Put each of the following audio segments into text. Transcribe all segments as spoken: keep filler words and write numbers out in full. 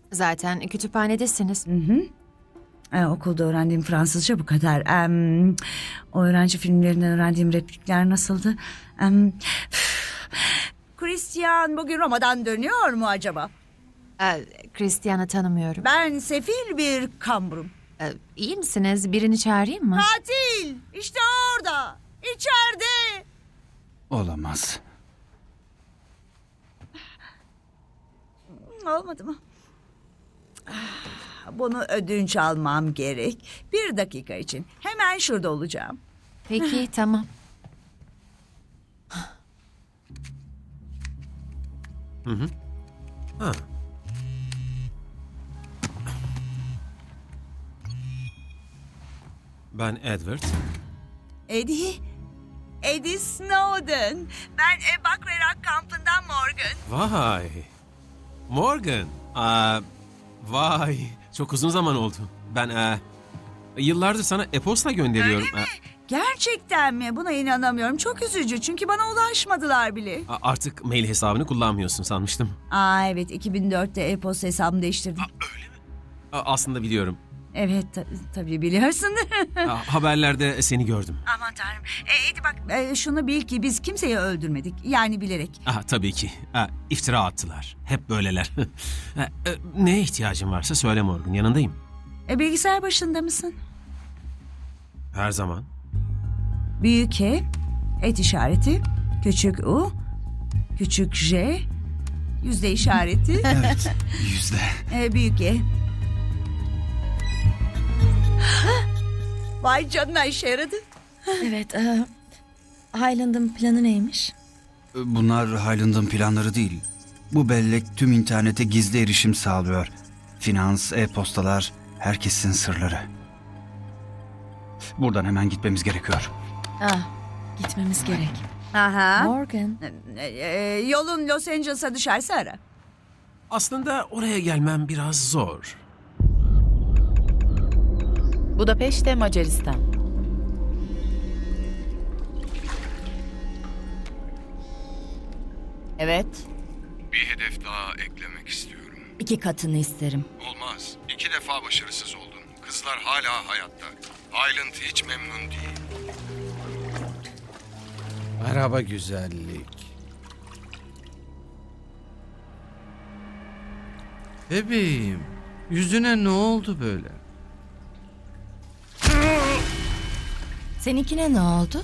Zaten kütüphanedesiniz. Hı hı. Ee, okulda öğrendiğim Fransızca bu kadar. Em, o öğrenci filmlerinden öğrendiğim replikler nasıldı? Em, Christian bugün Roma'dan dönüyor mu acaba? Ee, Christian'ı tanımıyorum. Ben sefil bir kamburum. Ee, iyi misiniz? Birini çağırayım mı? Katil! İşte orada! İçeride! Olamaz. Olmadı mı? Ah, bunu ödünç almam gerek. Bir dakika için. Hemen şurada olacağım. Peki, tamam. Hı hı. Ha. Ben Edward. Eddie. Eddie Snowden. Ben e, Bakrerak kampından Morgan. Vay. Morgan. Aa, vay. Çok uzun zaman oldu. Ben e, yıllardır sana e-posta gönderiyorum. Öyle mi? Gerçekten mi? Buna inanamıyorum. Çok üzücü çünkü bana ulaşmadılar bile. E, artık mail hesabını kullanmıyorsun sanmıştım. Aa evet, iki bin dörtte e-posta hesabımı değiştirdim. A, aslında biliyorum. Evet ta- tabii biliyorsun. A, haberlerde seni gördüm. Aman tanrım. E, Eddie bak e, şunu bil ki biz kimseyi öldürmedik. Yani bilerek. Aha, tabii ki. Ha, iftira attılar. Hep böyleler. Ha, e, neye ihtiyacın varsa söyle Morgan. Yanındayım. E, bilgisayar başında mısın? Her zaman. Büyük E, et işareti, küçük U, küçük J, yüzde işareti, Evet, yüzde. e, büyük E. Vay canına, işe yaradı. Evet, e, Highland'ın planı neymiş? Bunlar Highland'ın planları değil. Bu bellek tüm internete gizli erişim sağlıyor. Finans, e-postalar, herkesin sırları. Buradan hemen gitmemiz gerekiyor. Ah, gitmemiz gerek. Aha. Morgan, E, e, yolun Los Angeles'a düşerse ara. Aslında oraya gelmem biraz zor. Budapeşte, Macaristan. Evet. Bir hedef daha eklemek istiyorum. İki katını isterim. Olmaz. İki defa başarısız oldun. Kızlar hala hayatta. Highland hiç memnun değil. Merhaba güzellik. Bebeğim, yüzüne ne oldu böyle? seninkine ne oldu?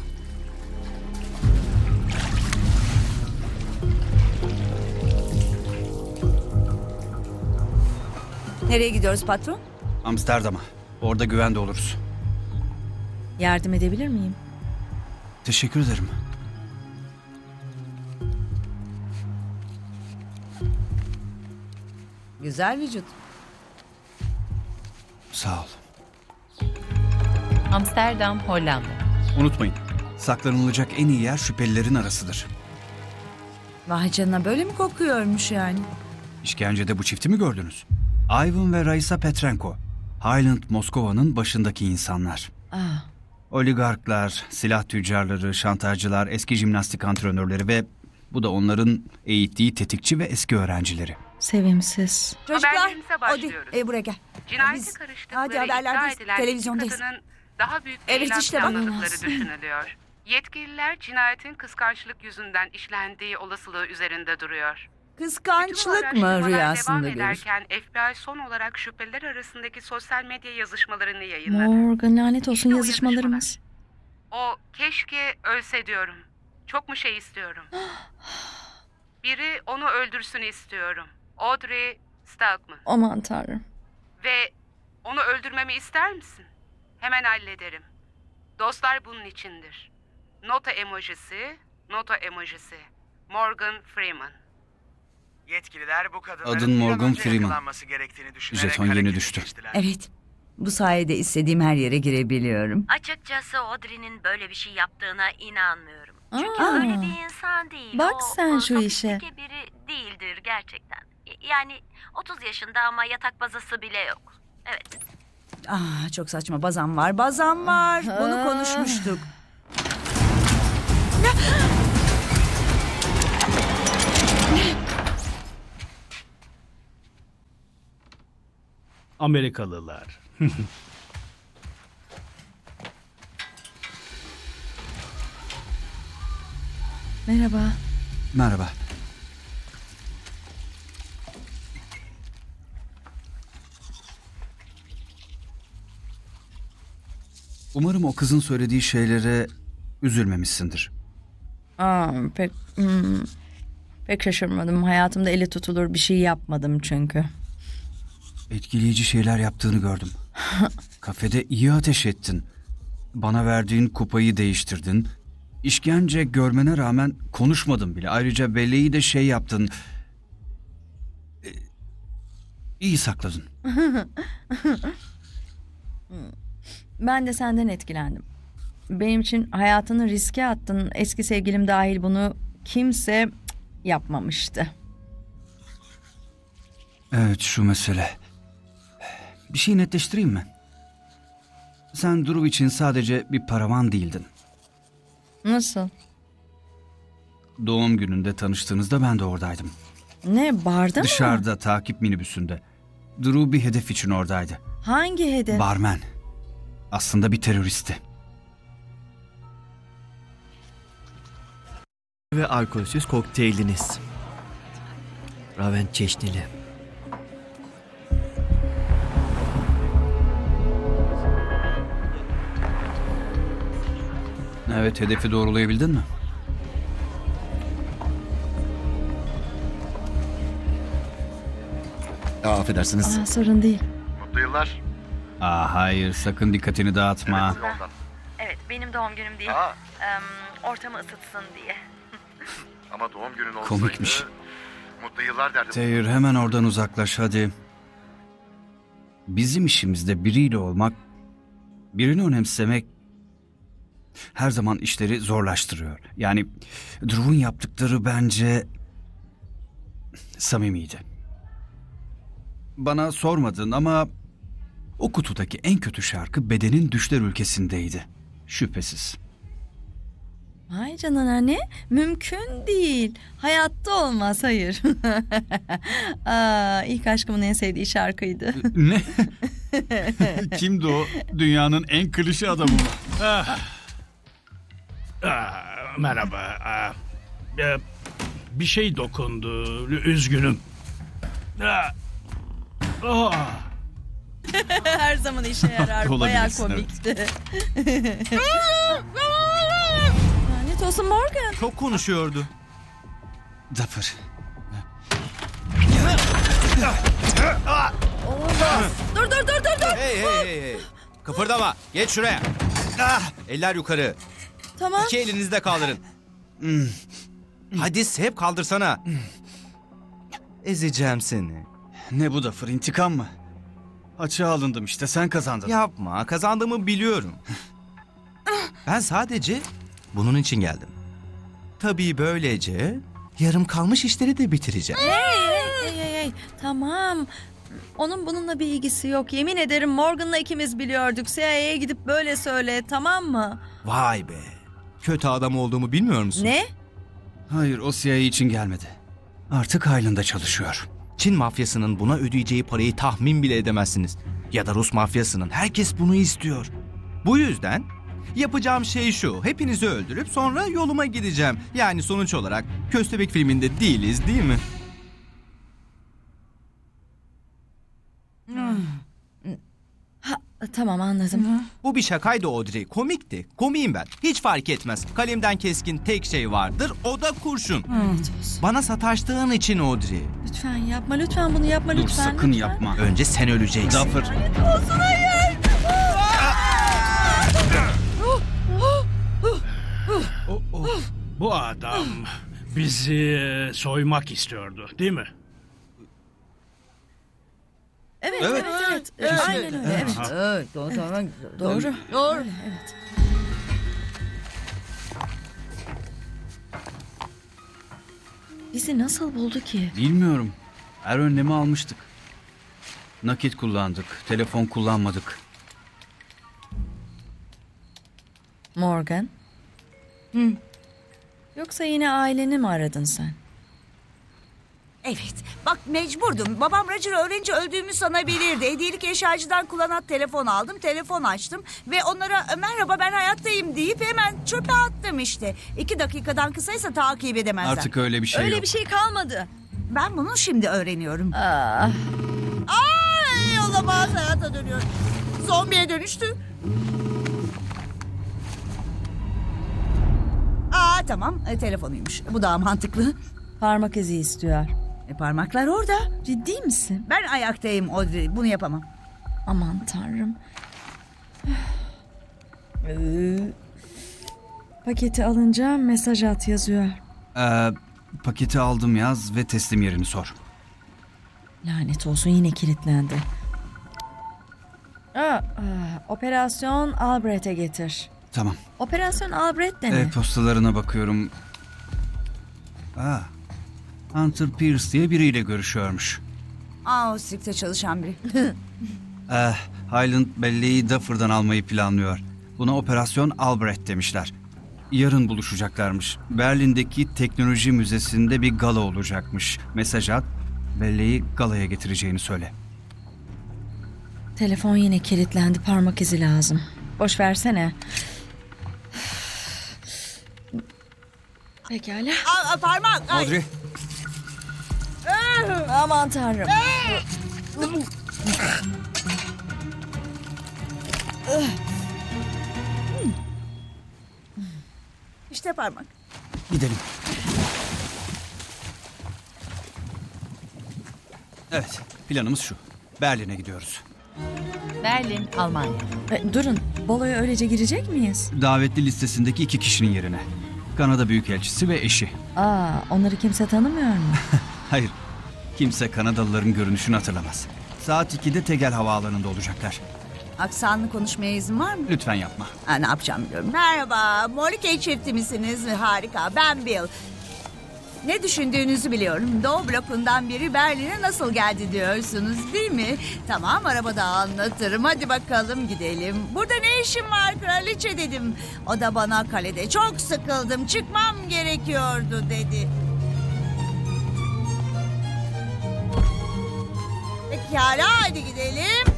Nereye gidiyoruz patron? Amsterdam'a. Orada güvende oluruz. Yardım edebilir miyim? Teşekkür ederim. Güzel vücut. Sağ ol. Amsterdam, Hollanda. Unutmayın, saklanılacak en iyi yer şüphelilerin arasıdır. Vay canına, böyle mi kokuyormuş yani? İşkencede bu çifti mi gördünüz? Ivan ve Raisa Petrenko. Highland Moskova'nın başındaki insanlar. Ah, Oligarklar, silah tüccarları, şantajcılar, eski jimnastik antrenörleri ve bu da onların eğittiği tetikçi ve eski öğrencileri. sevimsiz. Çocuklar, Haberlerimize hadi başlıyoruz. e, buraya gel. Cinayeti Biz- karıştıkları hadi iddia haberlerdeyiz, edilen televizyondayız. iki kadının daha büyük Evet, eylem işte bak. planladıkları Olmaz. düşünülüyor. Yetkililer cinayetin kıskançlık yüzünden işlendiği olasılığı üzerinde duruyor. Bütün bu Kıskançlık mı araştırmalar rüyasında devam görür? ederken F B I son olarak şüpheliler arasındaki sosyal medya yazışmalarını yayınladı. Morgan, lanet olsun İşte o yazışmalarımız. O keşke ölse diyorum. Çok mu şey istiyorum? Biri onu öldürsün istiyorum. Audrey Stockman. Aman tanrım. Ve onu öldürmemi ister misin? Hemen hallederim. Dostlar bunun içindir. Nota emojisi, nota emojisi. Morgan Freeman. Yetkililer bu kadınların Adın bir an Morgan önce Freeman. yakalanması gerektiğini düşünerek Jeton yeni harekete düştü. geçtiler. Evet. Bu sayede istediğim her yere girebiliyorum. Açıkçası Audrey'nin böyle bir şey yaptığına inanmıyorum. Çünkü Aa. öyle bir insan değil. Bak o, sen o şu işe. sofistike biri değildir gerçekten. Y- Yani otuz yaşında ama yatak bazası bile yok. Evet. Ah, çok saçma, bazam var, bazam var. Bunu konuşmuştuk. Amerikalılar. Merhaba. Merhaba. Umarım o kızın söylediği şeylere üzülmemişsindir. Aa, pek hmm, pek şaşırmadım. Hayatımda eli tutulur bir şey yapmadım çünkü. Etkileyici şeyler yaptığını gördüm. Kafede iyi ateş ettin. Bana verdiğin kupayı değiştirdin. İşkence görmene rağmen konuşmadın bile. Ayrıca belleği de şey yaptın. Ee, iyi sakladın. Ben de senden etkilendim. Benim için hayatını riske attın. Eski sevgilim dahil bunu kimse yapmamıştı. Evet, şu mesele. Bir şey netleştireyim mi? Sen Drew için sadece bir paravan değildin. Nasıl? Doğum gününde tanıştığınızda ben de oradaydım. Ne, barda mı? Dışarıda, takip minibüsünde. Drew bir hedef için oradaydı. Hangi hedef? Barmen. Aslında bir teröristti. Ve alkolsüz kokteyliniz. Raven çeşnili. Evet, hedefi doğrulayabildin mi? Aa, affedersiniz. Aa, sorun değil. Mutlu yıllar. Aa, hayır, sakın dikkatini dağıtma. Evet, ondan. Evet, benim doğum günüm değil. Aa. Em, ortamı ısıtsın diye. Ama doğum günün olsaydı... Komikmiş. Mutlu yıllar derdim. Taylor, hemen oradan uzaklaş hadi. Bizim işimizde biriyle olmak, birini önemsemek her zaman işleri zorlaştırıyor. Yani Drew'un yaptıkları bence samimiydi. Bana sormadın ama o kutudaki en kötü şarkı Bedenin Düşler Ülkesi'ndeydi. Şüphesiz. Vay canına, ne? Mümkün değil. Hayatta olmaz, hayır. Aa, ilk aşkımın en sevdiği şarkıydı. Ne? Kimdi o? Dünyanın en klişe adamı mı? Ah. Ah, merhaba. Ah, e, bir şey dokundu. Üzgünüm. Ah. Ah. Her zaman işe yarar. Bayağı Olabilirsin, komikti. Lanet olsun Morgan. Çok konuşuyordu. Dapper. Olamaz. Dur dur dur dur dur. Hey hey hey hey. Kıpırdama. Geç şuraya. Ah, eller yukarı. Tamam. İki elinizi de kaldırın. Hadi hep kaldırsana. Ezeceğim seni. Ne bu Dapper, intikam mı? Açığa alındım işte, sen kazandın. Yapma, kazandığımı biliyorum. Ben sadece bunun için geldim. Tabii böylece yarım kalmış işleri de bitireceğim. Hey hey hey hey. Tamam. Onun bununla bir ilgisi yok. Yemin ederim Morgan'la ikimiz biliyorduk. C I A'ya gidip böyle söyle, tamam mı? Vay be. Kötü adam olduğumu bilmiyor musun? Ne? Hayır, o C I A için gelmedi. Artık Highland'da çalışıyor. Çin mafyasının buna ödeyeceği parayı tahmin bile edemezsiniz. Ya da Rus mafyasının. Herkes bunu istiyor. Bu yüzden yapacağım şey şu. Hepinizi öldürüp sonra yoluma gideceğim. Yani sonuç olarak Köstebek filminde değiliz, değil mi? Ha, tamam, anladım. Bu bir şakaydı Audrey. Komikti. Komiyim ben. Hiç fark etmez. Kalemden keskin tek şey vardır. O da kurşun. Bana sataştığın için Audrey. Lütfen yapma, lütfen bunu yapma, Dur, lütfen. sakın lütfen. yapma. Önce sen öleceksin. Dapper. Lanet olsun, hayır. O- o- Bu adam bizi soymak istiyordu, değil mi? Evet, evet, evet. evet. Aynen öyle, evet. Evet, o zaman Doğru. Doğru. Öyle, evet. Bizi nasıl buldu ki? Bilmiyorum. Her önlemi almıştık. Nakit kullandık, telefon kullanmadık. Morgan? Hı. Yoksa yine aileni mi aradın sen? Evet. Bak mecburdum. Babam Roger öğrenince öldüğümü sanabilirdi. Hediyelik eşyacıdan kullanat telefon aldım. Telefon açtım. Ve onlara merhaba ben hayattayım deyip hemen çöpe attım işte. İki dakikadan kısaysa takip edemezler. Artık öyle bir şey Öyle yok. bir şey kalmadı. Ben bunu şimdi öğreniyorum. Ah. Ay olamaz, hayata dönüyor. Zombiye dönüştü. Aa tamam, e, telefonuymuş. Bu daha mantıklı. Parmak izi istiyor. E, parmaklar orada. Ciddi misin? Ben ayaktayım Audrey. Bunu yapamam. Aman tanrım. Ee, Paketi alınca mesaj at yazıyor. Ee, paketi aldım yaz ve teslim yerini sor. Lanet olsun yine kilitlendi. Aa, aa, Operasyon Albrecht'e getir. Tamam. Operasyon Albrecht de ne? E-postalarına bakıyorum. Aa, Hunter Pierce diye biriyle görüşüyormuş. Aa o sirkte çalışan biri. Eh, Highland belleği Duffer'dan almayı planlıyor. Buna Operasyon Albrecht demişler. Yarın buluşacaklarmış. Berlin'deki teknoloji müzesinde bir gala olacakmış. Mesaj at, belleği galaya getireceğini söyle. Telefon yine kilitlendi. Parmak izi lazım. Boş versene. Pekala. Aa, parmak. Ay. Audrey. Aman tanrım. İşte parmak. Gidelim. Evet, planımız şu. Berlin'e gidiyoruz. Berlin, Almanya. E, durun. Baloya öylece girecek miyiz? Davetli listesindeki iki kişinin yerine. Kanada Büyükelçisi ve eşi. Aa, onları kimse tanımıyor mu? Hayır, kimse Kanadalıların görünüşünü hatırlamaz. Saat ikide Tegel Havaalanı'nda olacaklar. Aksanlı konuşmaya izin var mı? Lütfen yapma. Ha, ne yapacağım biliyorum. Merhaba, Molikey çifti misiniz? Harika, ben Bill. Ne düşündüğünüzü biliyorum. Doğu blokundan biri Berlin'e nasıl geldi diyorsunuz değil mi? Tamam, arabada anlatırım. Hadi bakalım gidelim. Burada ne işim var kraliçe dedim. O da bana kalede çok sıkıldım, çıkmam gerekiyordu dedi. Pekala, hadi gidelim.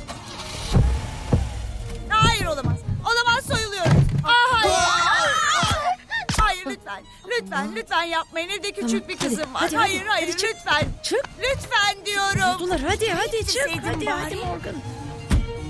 Hayır olamaz. Olamaz, soyuluyoruz. Ah, hayır. Hayır lütfen. Lütfen lütfen yapmayın. Evde küçük Tamam, bir kızım hadi, var. hadi, hayır hadi, hayır hadi çık. lütfen. Çık. Lütfen diyorum. Buldular hadi hadi çık. Gitseydin Hadi bari. hadi Morgan.